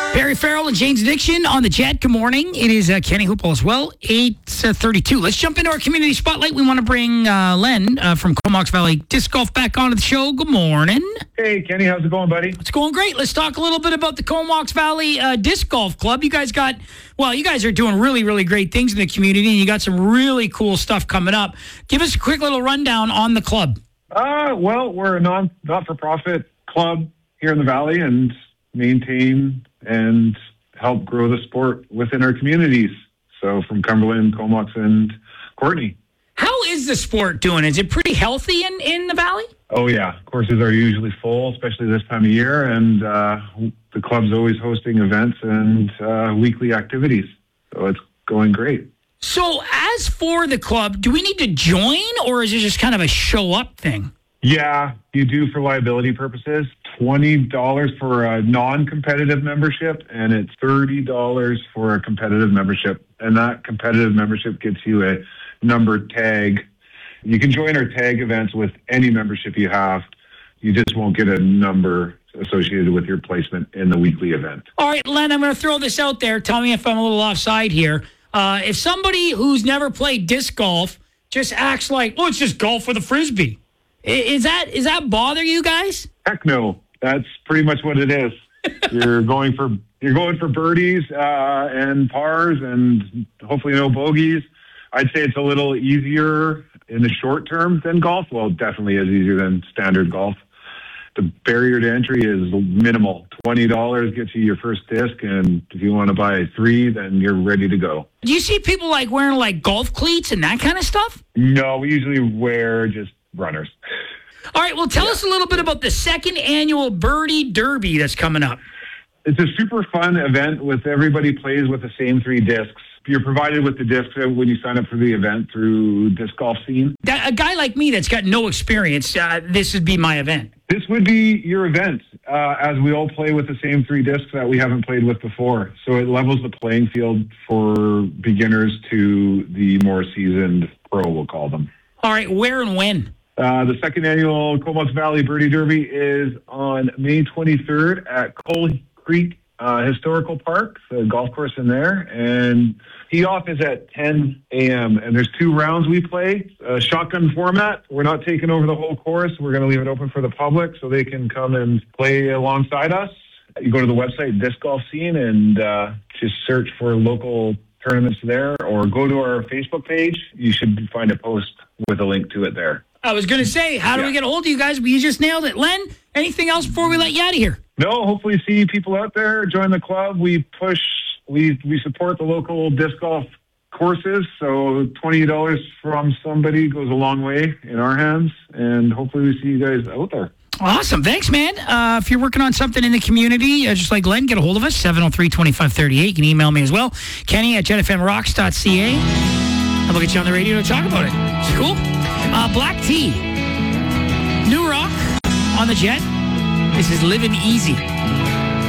Barry Farrell and Jane's Addiction on the Jet. Good morning. It is Kenny Hoople as well. 8:32. Let's jump into our community spotlight. We want to bring Len from Comox Valley Disc Golf back onto the show. Good morning. Hey, Kenny. How's it going, buddy? It's going great. Let's talk a little bit about the Comox Valley Disc Golf Club. You guys are doing really, really great things in the community, and you got some really cool stuff coming up. Give us a quick little rundown on the club. Well, we're a not-for-profit club here in the Valley and maintain and help grow the sport within our communities. So from Cumberland, Comox, and Courtenay. How is the sport doing? Is it pretty healthy in the Valley? Oh, yeah. Courses are usually full, especially this time of year, and the club's always hosting events and weekly activities. So it's going great. So as for the club, do we need to join, or is it just kind of a show-up thing? Yeah, you do for liability purposes. $20 for a non-competitive membership, and it's $30 for a competitive membership. And that competitive membership gets you a number tag. You can join our tag events with any membership you have. You just won't get a number associated with your placement in the weekly event. All right, Len, I'm going to throw this out there. Tell me if I'm a little offside here. If somebody who's never played disc golf just acts like, it's just golf with a Frisbee, is that bother you guys? Heck no. That's pretty much what it is. You're going for birdies and pars and hopefully no bogeys. I'd say it's a little easier in the short term than golf. Well, it definitely is easier than standard golf. The barrier to entry is minimal. $20 gets you your first disc, and if you want to buy 3, then you're ready to go. Do you see people wearing golf cleats and that kind of stuff? No, we usually wear just runners. All right, well, tell us a little bit about the second annual Birdie Derby that's coming up. It's a super fun event with everybody plays with the same 3 discs. You're provided with the discs when you sign up for the event through Disc Golf Scene. A guy like me that's got no experience, this would be my event. This would be your event, as we all play with the same 3 discs that we haven't played with before. So it levels the playing field for beginners to the more seasoned pro, we'll call them. All right, where and when? The second annual Comox Valley Birdie Derby is on May 23rd at Coal Creek Historical Park, the golf course in there. And tee off is at 10 a.m. And there's 2 rounds we play, shotgun format. We're not taking over the whole course. We're going to leave it open for the public so they can come and play alongside us. You go to the website, Disc Golf Scene, and just search for local tournaments there, or go to our Facebook page. You should find a post with a link to it there. I was going to say, how do we get a hold of you guys? But you just nailed it. Len, anything else before we let you out of here? No, hopefully see people out there, join the club. We support the local disc golf courses, so $20 from somebody goes a long way in our hands, and hopefully we see you guys out there. Awesome. Thanks, man. If you're working on something in the community, just like Len, get a hold of us, 703-2538. You can email me as well, Kenny at jetfmrocks.ca. And we'll get you on the radio to talk about it. It's cool. Black Tea. New Rock on the Jet. This is Living Easy.